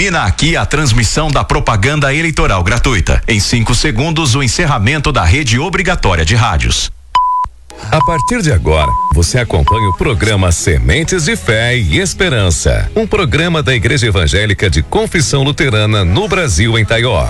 Termina aqui a transmissão da propaganda eleitoral gratuita. Em 5 segundos, o encerramento da rede obrigatória de rádios. A partir de agora, você acompanha o programa Sementes de Fé e Esperança, um programa da Igreja Evangélica de Confissão Luterana no Brasil, em Taió.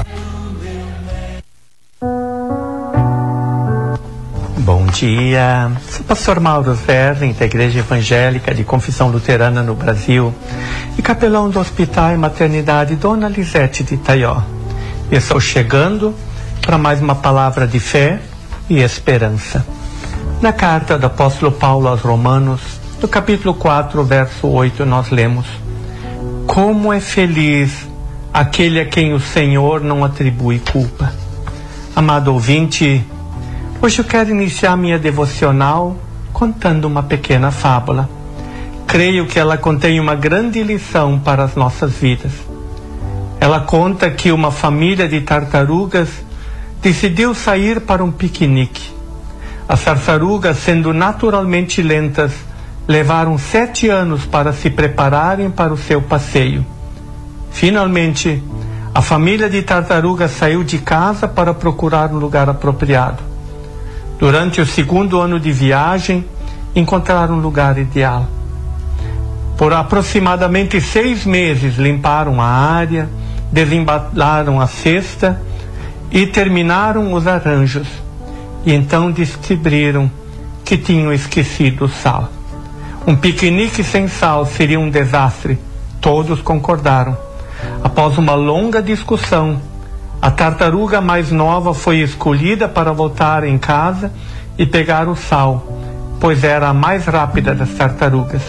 Bom dia, sou o pastor Mauro Verling, da Igreja Evangélica de Confissão Luterana no Brasil e capelão do Hospital e Maternidade Dona Lisete de Taió. Eu estou chegando para mais uma palavra de fé e esperança. Na carta do apóstolo Paulo aos Romanos, no capítulo 4, verso 8, nós lemos: como é feliz aquele a quem o Senhor não atribui culpa. Amado ouvinte, hoje eu quero iniciar minha devocional contando uma pequena fábula. Creio que ela contém uma grande lição para as nossas vidas. Ela conta que uma família de tartarugas decidiu sair para um piquenique. As tartarugas, sendo naturalmente lentas, levaram 7 anos para se prepararem para o seu passeio. Finalmente, a família de tartarugas saiu de casa para procurar um lugar apropriado. Durante o 2º ano de viagem, encontraram um lugar ideal. Por aproximadamente 6 meses, limparam a área, desembalaram a cesta e terminaram os arranjos. E então descobriram que tinham esquecido o sal. Um piquenique sem sal seria um desastre. Todos concordaram. Após uma longa discussão, a tartaruga mais nova foi escolhida para voltar em casa e pegar o sal, pois era a mais rápida das tartarugas.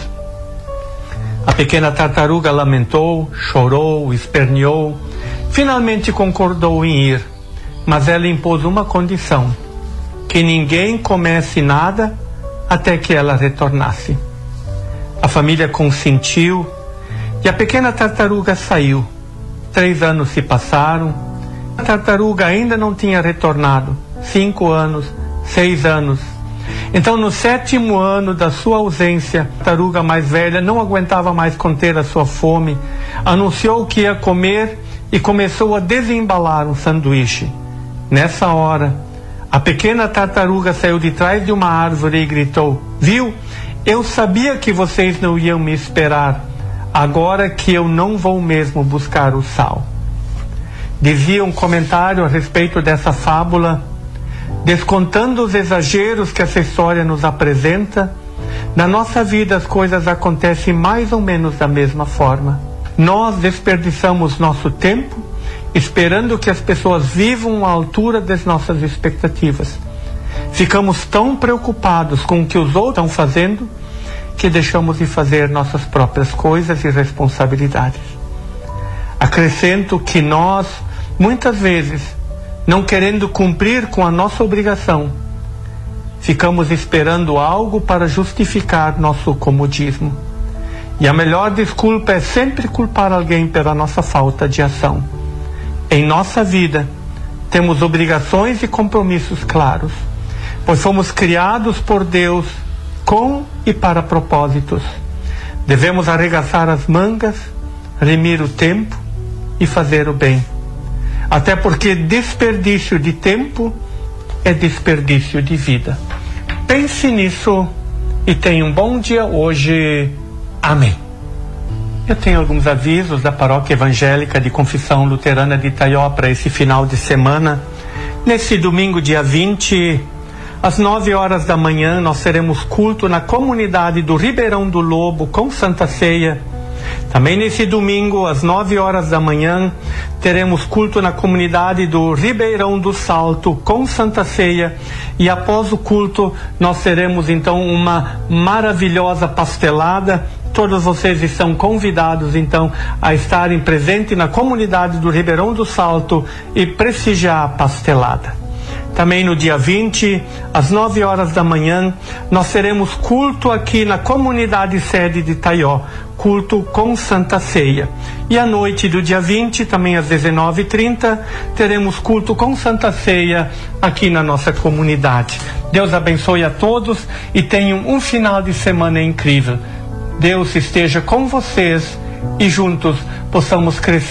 A pequena tartaruga lamentou, chorou, esperneou, finalmente concordou em ir, mas ela impôs uma condição: que ninguém comesse nada até que ela retornasse. A família consentiu e a pequena tartaruga saiu. 3 anos se passaram. A tartaruga ainda não tinha retornado. 5 anos, 6 anos. Então, no 7º ano da sua ausência, a tartaruga mais velha não aguentava mais conter a sua fome, anunciou que ia comer e começou a desembalar um sanduíche. Nessa hora, a pequena tartaruga saiu de trás de uma árvore e gritou: viu? Eu sabia que vocês não iam me esperar, agora que eu não vou mesmo buscar o sal. Dizia um comentário a respeito dessa fábula: descontando os exageros que essa história nos apresenta, na nossa vida as coisas acontecem mais ou menos da mesma forma. Nós desperdiçamos nosso tempo esperando que as pessoas vivam à altura das nossas expectativas. Ficamos tão preocupados com o que os outros estão fazendo que deixamos de fazer nossas próprias coisas e responsabilidades. Acrescento que nós, muitas vezes, não querendo cumprir com a nossa obrigação, ficamos esperando algo para justificar nosso comodismo. E a melhor desculpa é sempre culpar alguém pela nossa falta de ação. Em nossa vida, temos obrigações e compromissos claros, pois fomos criados por Deus com e para propósitos. Devemos arregaçar as mangas, remir o tempo e fazer o bem. Até porque desperdício de tempo é desperdício de vida. Pense nisso e tenha um bom dia hoje. Amém. Eu tenho alguns avisos da Paróquia Evangélica de Confissão Luterana de Taió para esse final de semana. Nesse domingo, dia 20, às 9 horas da manhã, nós teremos culto na comunidade do Ribeirão do Lobo com Santa Ceia. Também nesse domingo, às 9 horas da manhã, teremos culto na comunidade do Ribeirão do Salto com Santa Ceia. E após o culto, nós teremos então uma maravilhosa pastelada. Todos vocês estão convidados, então, a estarem presentes na comunidade do Ribeirão do Salto e prestigiar a pastelada. Também no dia 20, às 9 horas da manhã, nós teremos culto aqui na comunidade sede de Taió, culto com Santa Ceia. E à noite do dia 20, também às 19h30, teremos culto com Santa Ceia aqui na nossa comunidade. Deus abençoe a todos e tenham um final de semana incrível. Deus esteja com vocês e juntos possamos crescer